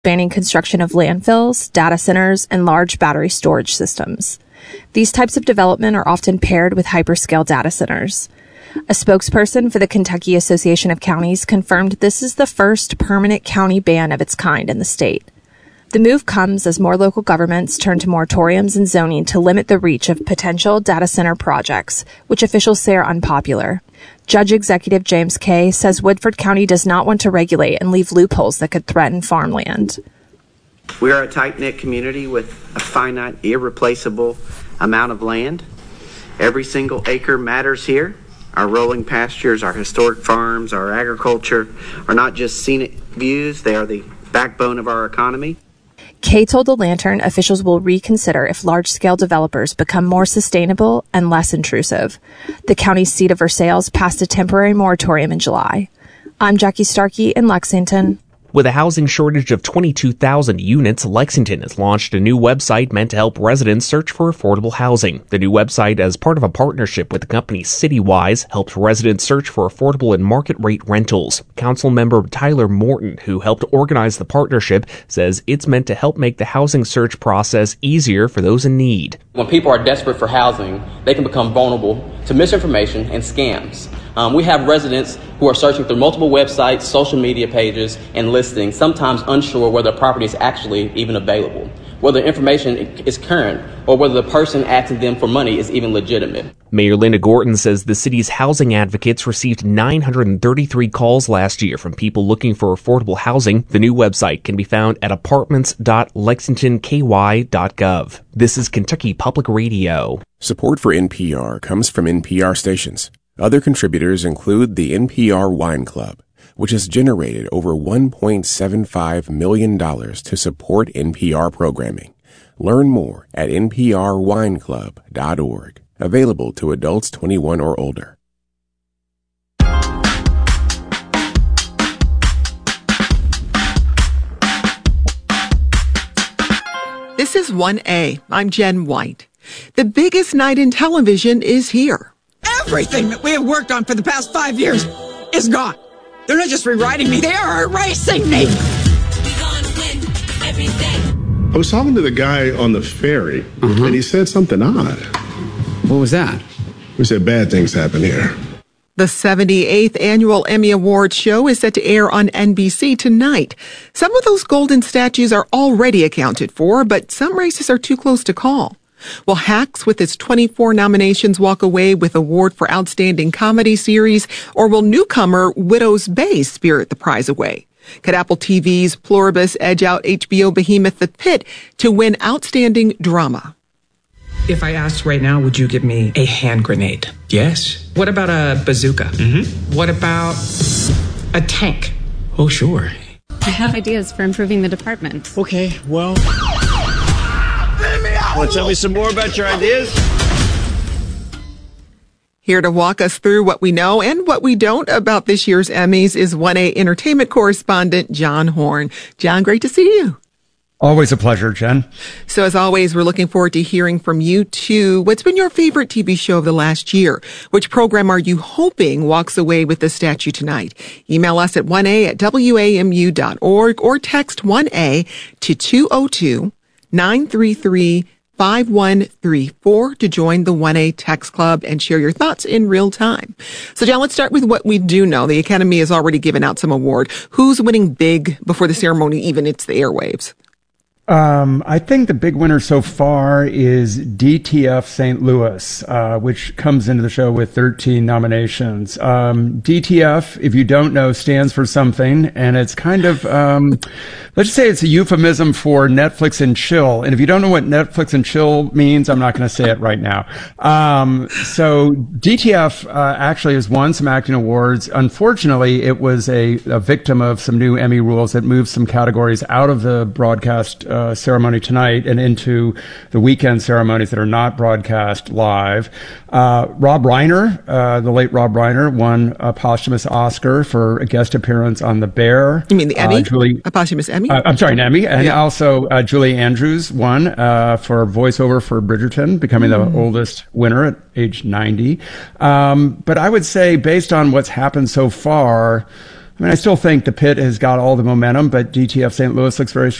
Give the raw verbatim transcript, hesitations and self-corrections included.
banning construction of landfills, data centers, and large battery storage systems. These types of development are often paired with hyperscale data centers. A spokesperson for the Kentucky Association of Counties confirmed this is the first permanent county ban of its kind in the state. The move comes as more local governments turn to moratoriums and zoning to limit the reach of potential data center projects, which officials say are unpopular. Judge Executive James Kay says Woodford County does not want to regulate and leave loopholes that could threaten farmland. We are a tight-knit community with a finite, irreplaceable amount of land. Every single acre matters here. Our rolling pastures, our historic farms, our agriculture are not just scenic views, they are the backbone of our economy. Kay told The Lantern officials will reconsider if large-scale developers become more sustainable and less intrusive. The county's seat of Versailles passed a temporary moratorium in July. I'm Jackie Starkey in Lexington. With a housing shortage of twenty-two thousand units, Lexington has launched a new website meant to help residents search for affordable housing. The new website, as part of a partnership with the company CityWise, helps residents search for affordable and market-rate rentals. Council member Tyler Morton, who helped organize the partnership, says it's meant to help make the housing search process easier for those in need. When people are desperate for housing, they can become vulnerable to misinformation and scams. Um, we have residents who are searching through multiple websites, social media pages, and listings, sometimes unsure whether a property is actually even available, whether information is current, or whether the person asking them for money is even legitimate. Mayor Linda Gorton says the city's housing advocates received nine hundred thirty-three calls last year from people looking for affordable housing. The new website can be found at apartments dot lexington k y dot gov. This is Kentucky Public Radio. Support for N P R comes from N P R stations. Other contributors include the N P R Wine Club, which has generated over one point seven five million dollars to support N P R programming. Learn more at n p r wine club dot org. Available to adults twenty-one or older. This is one A. I'm Jen White. The biggest night in television is here. Everything that we have worked on for the past five years is gone. They're not just rewriting me, they are erasing me. I was talking to the guy on the ferry, uh-huh. and he said something odd. What was that? He said bad things happen here. The seventy-eighth Annual Emmy Awards show is set to air on N B C tonight. Some of those golden statues are already accounted for, but some races are too close to call. Will Hacks, with its twenty-four nominations, walk away with award for Outstanding Comedy Series, or will newcomer Widow's Bay spirit the prize away? Could Apple T V's Pluribus edge out H B O behemoth The Pit to win Outstanding Drama? If I asked right now, would you give me a hand grenade? Yes. What about a bazooka? Mm-hmm. What about a tank? Oh, sure. I have ideas for improving the department. Okay, well... Want to tell me some more about your ideas? Here to walk us through what we know and what we don't about this year's Emmys is one A entertainment correspondent John Horn. John, great to see you. Always a pleasure, Jen. So as always, we're looking forward to hearing from you too. What's been your favorite T V show of the last year? Which program are you hoping walks away with the statue tonight? Email us at one A at W A M U dot org or text one A to two oh two, nine three three, five one three four to join the one A Text Club and share your thoughts in real time. So, John, let's start with what we do know. The Academy has already given out some award. Who's winning big before the ceremony even hits the airwaves? Um, I think the big winner so far is D T F Saint Louis, uh, which comes into the show with thirteen nominations. Um, D T F, if you don't know, stands for something, and it's kind of, um, let's just say it's a euphemism for Netflix and chill. And if you don't know what Netflix and chill means, I'm not going to say it right now. Um, so D T F uh, actually has won some acting awards. Unfortunately, it was a, a victim of some new Emmy rules that moved some categories out of the broadcast Uh, ceremony tonight and into the weekend ceremonies that are not broadcast live. Uh, Rob Reiner, uh, the late Rob Reiner, won a posthumous Oscar for a guest appearance on The Bear. You mean the Emmy? Uh, Julie, a posthumous Emmy? Uh, I'm sorry, an Emmy. And yeah. also uh, Julie Andrews won uh, for voiceover for Bridgerton, becoming mm. the oldest winner at age ninety. Um, but I would say, based on what's happened so far, I mean, I still think the Pit has got all the momentum, but D T F Saint Louis looks very strong.